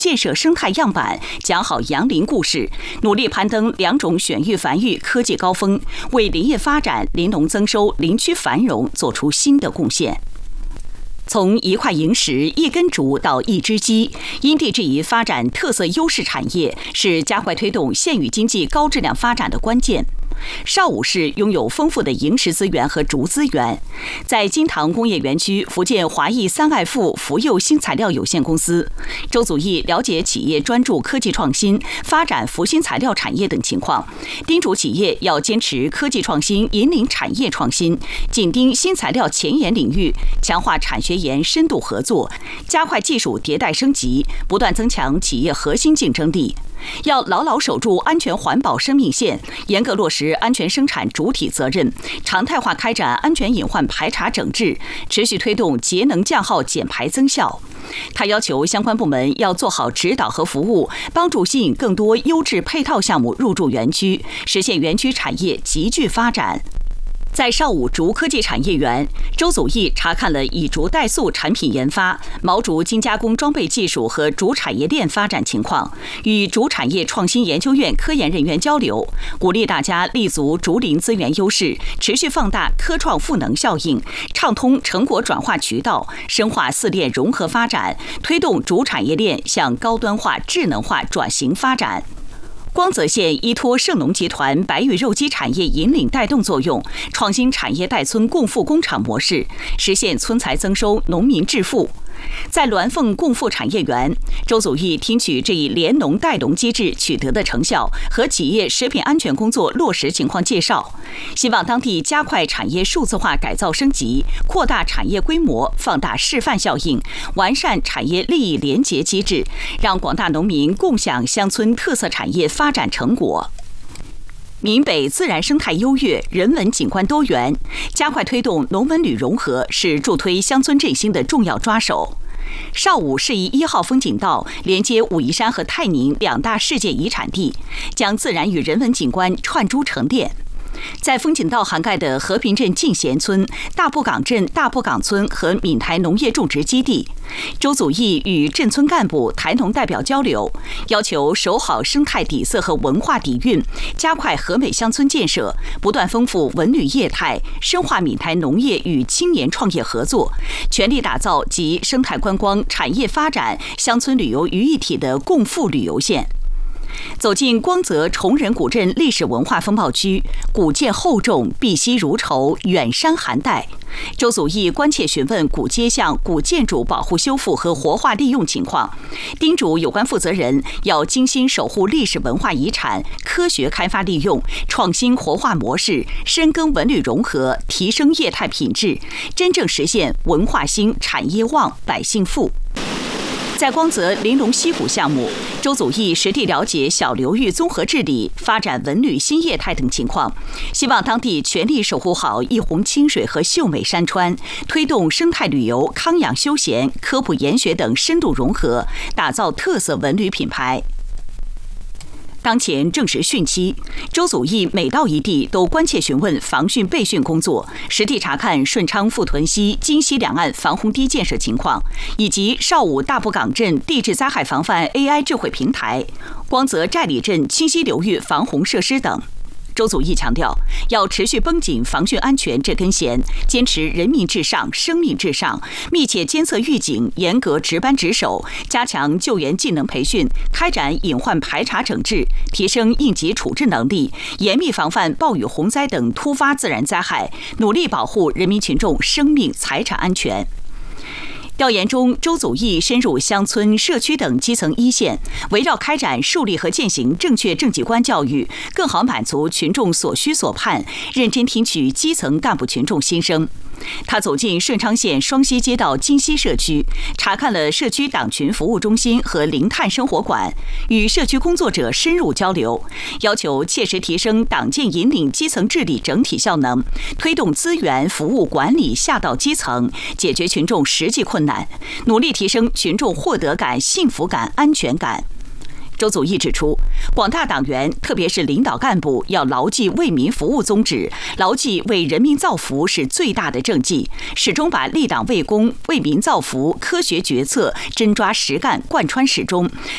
建设生态样板，讲好杨林故事，努力攀登2种选育繁育科技高峰，为林业发展、林农增收、林区繁荣做出新的贡献。从一块萤石、一根竹到一只鸡，因地制宜发展特色优势产业，是加快推动县域经济高质量发展的关键。邵武市拥有丰富的萤石资源和竹资源，在金塘工业园区，福建华益3爱富福佑新材料有限公司，周祖义了解企业专注科技创新、发展福新材料产业等情况，叮嘱企业要坚持科技创新引领产业创新，紧盯新材料前沿领域，强化产学研深度合作，加快技术迭代升级，不断增强企业核心竞争力。要牢牢守住安全环保生命线，严格落实安全生产主体责任，常态化开展安全隐患排查整治，持续推动节能降耗减排增效。他要求相关部门要做好指导和服务，帮助吸引更多优质配套项目入驻园区，实现园区产业集聚发展。在邵武竹科技产业园，周祖义查看了以竹代塑产品研发、毛竹精加工装备技术和竹产业链发展情况，与竹产业创新研究院科研人员交流，鼓励大家立足竹林资源优势，持续放大科创赋能效应，畅通成果转化渠道，深化4链融合发展，推动竹产业链向高端化、智能化转型发展。光泽县依托盛农集团白玉肉鸡产业引领带动作用，创新产业带村共富工厂模式，实现村财增收、农民致富。在鸾凤共富产业园，周祖义听取这一联农带农机制取得的成效和企业食品安全工作落实情况介绍，希望当地加快产业数字化改造升级，扩大产业规模，放大示范效应，完善产业利益联结机制，让广大农民共享乡村特色产业发展成果。闽北自然生态优越，人文景观多元，加快推动农文旅融合是助推乡村振兴的重要抓手。邵武市宜1号风景道连接武夷山和泰宁2大世界遗产地，将自然与人文景观串珠成链。在风景道涵盖的和平镇进贤村、大布岗镇大布岗村和闽台农业种植基地，周祖义与镇村干部、台农代表交流，要求守好生态底色和文化底蕴，加快和美乡村建设，不断丰富文旅业态，深化闽台农业与青年创业合作，全力打造集生态观光、产业发展、乡村旅游于一体的共富旅游县。走进光泽崇仁古镇历史文化风暴区，古建厚重，碧溪如绸，远山寒带。周祖义关切询问古街巷、古建筑保护修复和活化利用情况，叮嘱有关负责人要精心守护历史文化遗产，科学开发利用，创新活化模式，深耕文旅融合，提升业态品质，真正实现文化兴、产业旺、百姓富。在光泽玲珑溪谷项目，周祖义实地了解小流域综合治理、发展文旅新业态等情况，希望当地全力守护好一泓清水和秀美山川，推动生态旅游、康养休闲、科普研学等深度融合，打造特色文旅品牌。当前正值汛期，周祖义每到一地都关切询问防汛备汛工作，实地查看顺昌富屯溪、金溪两岸防洪堤建设情况，以及邵武大布岗镇地质灾害防范 AI 智慧平台、光泽寨里镇清溪流域防洪设施等。周祖义强调，要持续绷紧防汛安全这根弦，坚持人民至上、生命至上，密切监测预警，严格值班值守，加强救援技能培训，开展隐患排查整治，提升应急处置能力，严密防范暴雨洪灾等突发自然灾害，努力保护人民群众生命财产安全。调研中，周祖义深入乡村、社区等基层一线，围绕开展树立和践行正确政绩观教育，更好满足群众所需所盼，认真听取基层干部群众心声。他走进顺昌县双溪街道金溪社区，查看了社区党群服务中心和零碳生活馆，与社区工作者深入交流，要求切实提升党建引领基层治理整体效能，推动资源服务管理下到基层，解决群众实际困难，努力提升群众获得感、幸福感、安全感。周祖义指出，广大党员，特别是领导干部，要牢记为民服务宗旨，牢记为人民造福是最大的政绩，始终把立党为公、为民造福科学决策真抓实干贯穿始终，